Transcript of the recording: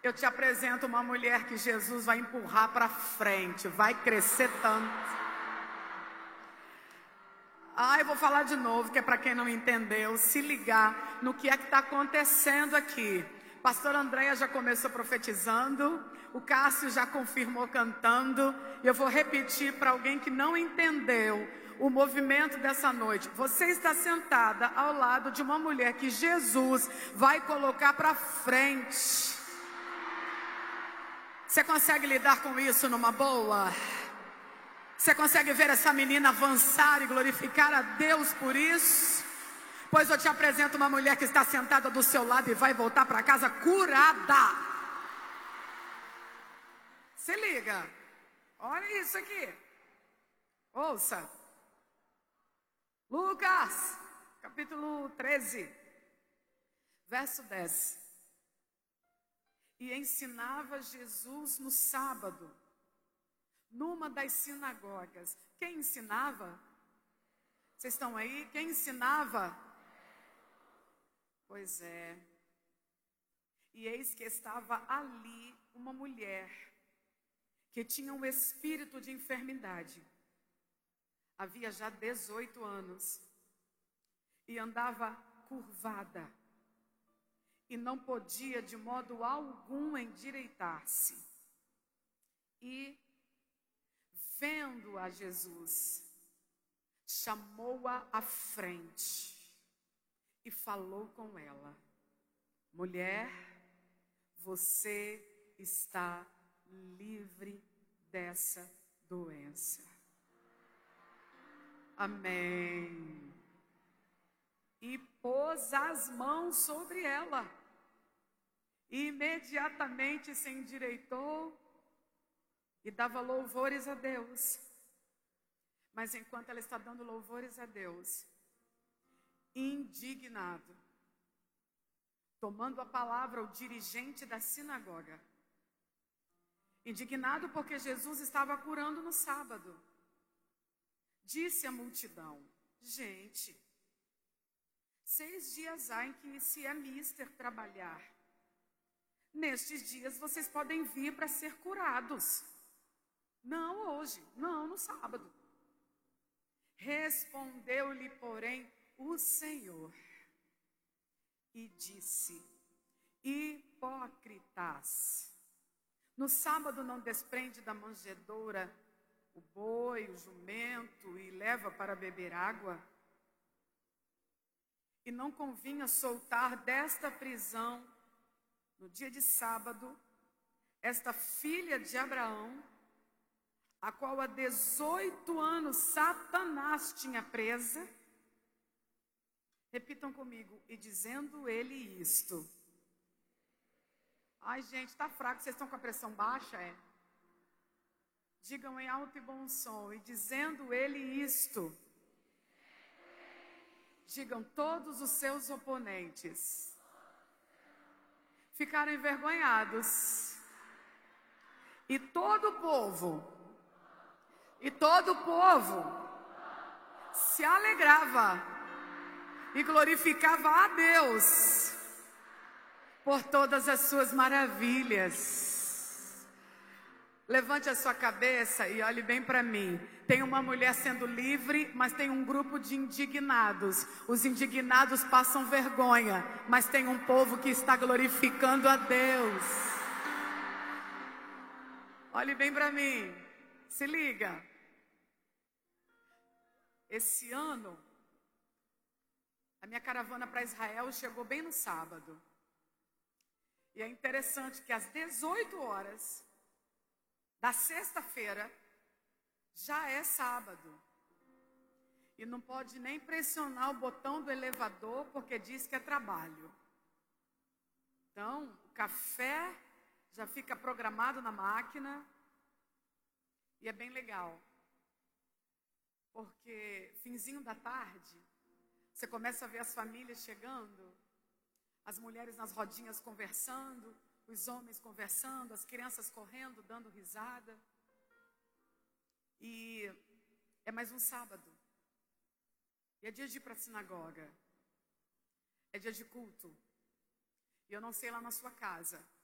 Eu te apresento uma mulher que Jesus vai empurrar para frente, vai crescer tanto. Eu vou falar de novo, que é para quem não entendeu, se ligar no que é que está acontecendo aqui. Pastor Andréia já começou profetizando, o Cássio já confirmou cantando, e eu vou repetir para alguém que não entendeu o movimento dessa noite. Você está sentada ao lado de uma mulher que Jesus vai colocar para frente. Você consegue lidar com isso numa boa? Você consegue ver essa menina avançar e glorificar a Deus por isso? Pois eu te apresento uma mulher que está sentada do seu lado e vai voltar para casa curada. Se liga. Olha isso aqui. Ouça. Lucas, capítulo 13, verso 10. E ensinava Jesus no sábado, numa das sinagogas. Quem ensinava? Vocês estão aí? Quem ensinava? Pois é. E eis que estava ali uma mulher que tinha um espírito de enfermidade. Havia já 18 anos e andava curvada e não podia de modo algum endireitar-se. E, vendo a Jesus, chamou-a à frente e falou com ela: mulher, você está livre dessa doença. Amém. E pôs as mãos sobre ela. E imediatamente se endireitou e dava louvores a Deus. Mas enquanto ela está dando louvores a Deus, indignado, tomando a palavra o dirigente da sinagoga, indignado porque Jesus estava curando no sábado, disse à multidão: gente, 6 dias há em que se é mister trabalhar. Nestes dias vocês podem vir para ser curados. Não hoje, não no sábado. Respondeu-lhe, porém, o Senhor e disse: hipócritas, no sábado não desprende da manjedoura o boi, o jumento e leva para beber água? E não convinha soltar desta prisão, no dia de sábado, esta filha de Abraão, a qual há 18 anos Satanás tinha presa? Repitam comigo: e dizendo ele isto. Ai, gente, está fraco, vocês estão com a pressão baixa, é? Digam em alto e bom som: e dizendo ele isto. Digam: todos os seus oponentes ficaram envergonhados. E todo o povo se alegrava e glorificava a Deus por todas as suas maravilhas. Levante a sua cabeça e olhe bem para mim. Tem uma mulher sendo livre, mas tem um grupo de indignados. Os indignados passam vergonha, mas tem um povo que está glorificando a Deus. Olhe bem para mim. Se liga. Esse ano, a minha caravana para Israel chegou bem no sábado. E é interessante que às 18 horas da sexta-feira já é sábado. E não pode nem pressionar o botão do elevador porque diz que é trabalho. Então, o café já fica programado na máquina. E é bem legal. Porque finzinho da tarde, você começa a ver as famílias chegando, as mulheres nas rodinhas conversando, os homens conversando, as crianças correndo, dando risada. E é mais um sábado. E é dia de ir para a sinagoga. É dia de culto. E eu não sei lá na sua casa,